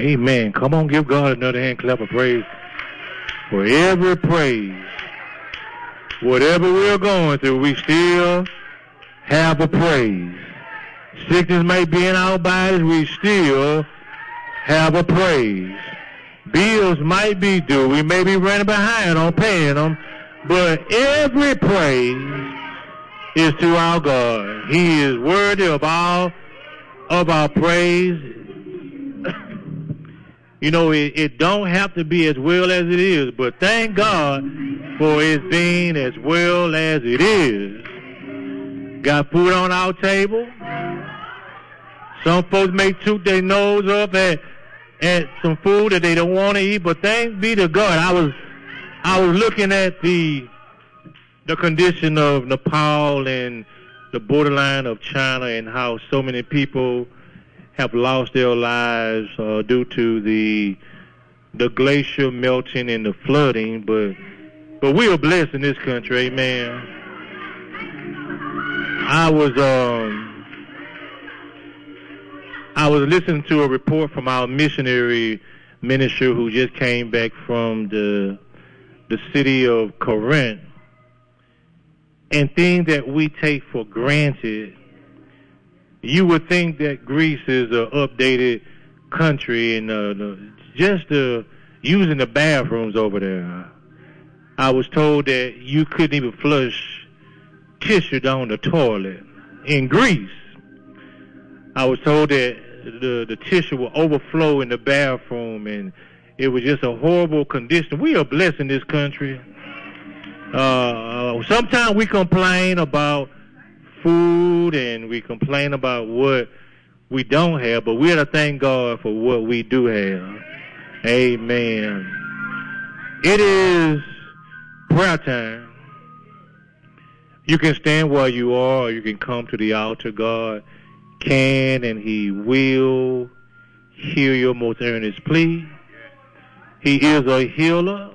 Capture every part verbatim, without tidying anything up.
Amen. Come on, give God another hand clap of praise for every praise. Whatever we're going through, we still have a praise. Sickness may be in our bodies, we still have a praise. Bills might be due. We may be running behind on paying them, but every praise is to our God. He is worthy of all of our praise. You know, it, it don't have to be as well as it is, but thank God for it being as well as it is. Got food on our table. Some folks may toot their nose up at, at some food that they don't want to eat, but thanks be to God. I was I was looking at the the condition of Nepal and the borderline of China and how so many people have lost their lives uh, due to the the glacier melting and the flooding, but but we are blessed in this country, amen. I was um I was listening to a report from our missionary minister who just came back from the the city of Corinth, and things that we take for granted. You would think that Greece is an updated country, and uh, just uh, using the bathrooms over there. I was told that you couldn't even flush tissue down the toilet in Greece. I was told that the, the tissue will overflow in the bathroom, and it was just a horrible condition. We are blessed in this country. Uh, sometimes we complain about food and we complain about what we don't have, but we ought to thank God for what we do have. Amen. It is prayer time. You can stand where you are, or you can come to the altar. God can and He will hear your most earnest plea. He is a healer.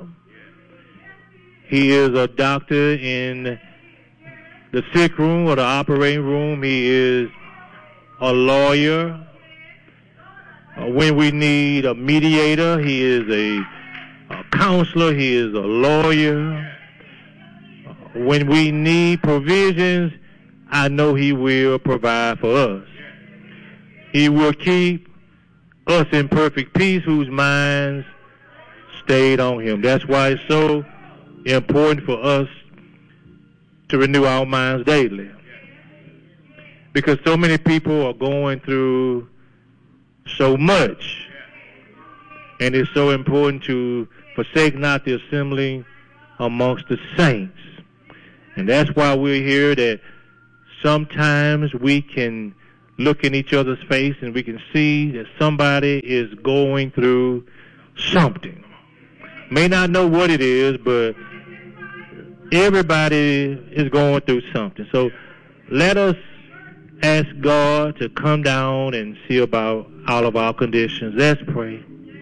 He is a doctor in the sick room or the operating room. He is a lawyer. Uh, when we need a mediator, he is a, a counselor. He is a lawyer. Uh, when we need provisions, I know He will provide for us. He will keep us in perfect peace whose minds stayed on Him. That's why it's so important for us to renew our minds daily, because so many people are going through so much, and it's so important to forsake not the assembling amongst the saints. And that's why we're here, that sometimes we can look in each other's face and we can see that somebody is going through something. May not know what it is, but everybody is going through something. So let us ask God to come down and see about all of our conditions. Let's pray.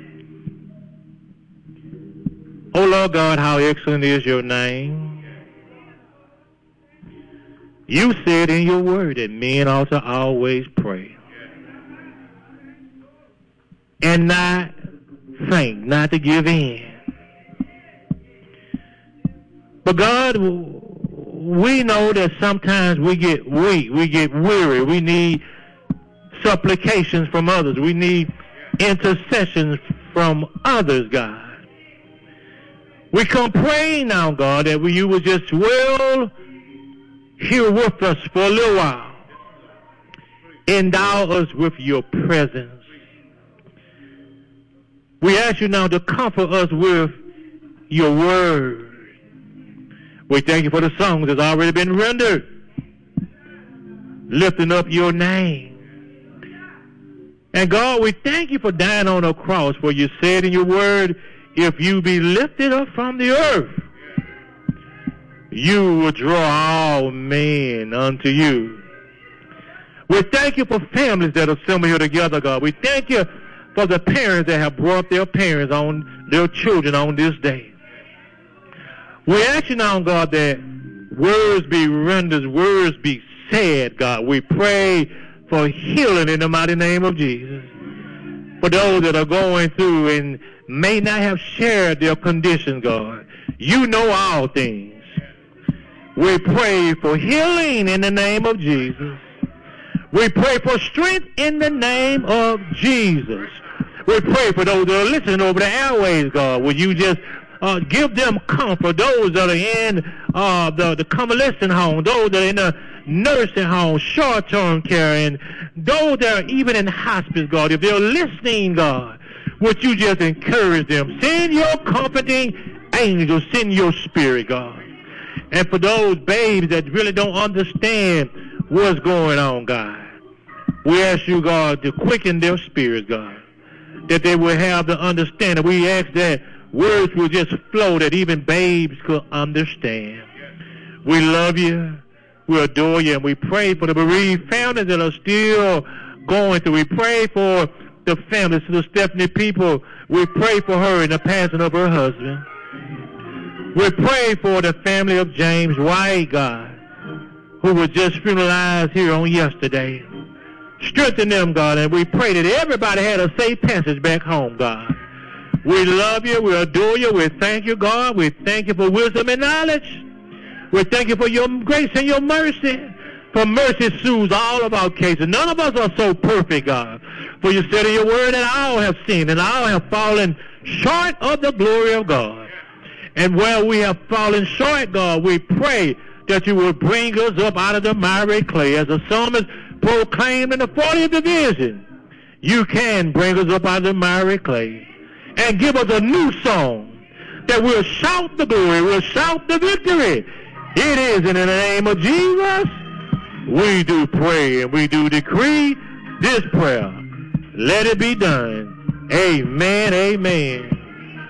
Oh, Lord God, how excellent is your name. You said in your word that men ought to always pray and not faint, not to give in. But God, we know that sometimes we get weak, we get weary, we need supplications from others, we need intercessions from others, God. We come praying now, God, that you would just dwell here with us for a little while. Endow us with your presence. We ask you now to comfort us with your word. We thank you for the songs that's already been rendered, lifting up your name. And God, we thank you for dying on the cross, for you said in your word, if you be lifted up from the earth, you will draw all men unto you. We thank you for families that assemble here together, God. We thank you for the parents that have brought their parents on, their children on this day. We ask you now, God, that words be rendered, words be said, God. We pray for healing in the mighty name of Jesus. For those that are going through and may not have shared their condition, God, you know all things. We pray for healing in the name of Jesus. We pray for strength in the name of Jesus. We pray for those that are listening over the airways, God. Will you just uh, give them comfort? Those that are in uh, the, the convalescent home, those that are in the nursing home, short-term care, and those that are even in hospice, God. If they're listening, God, would you just encourage them? Send your comforting angels. Send your spirit, God. And for those babes that really don't understand what's going on, God, we ask you, God, to quicken their spirits, God, that they will have the understanding. We ask that words will just flow that even babes could understand. We love you. We adore you. And we pray for the bereaved families that are still going through. We pray for the families, the Stephanie people. We pray for her in the passing of her husband. We pray for the family of James White, God, who was just funeralized here on yesterday. Strengthen them, God, and we pray that everybody had a safe passage back home, God. We love you. We adore you. We thank you, God. We thank you for wisdom and knowledge. We thank you for your grace and your mercy. For mercy soothes all of our cases. None of us are so perfect, God. For you said in your word that all have sinned and all have fallen short of the glory of God. And where we have fallen short, God, we pray that you will bring us up out of the miry clay. As the psalmist proclaimed in the fortieth division, you can bring us up out of the miry clay and give us a new song that will shout the glory, will shout the victory. It is in the name of Jesus we do pray and we do decree this prayer. Let it be done. Amen, amen.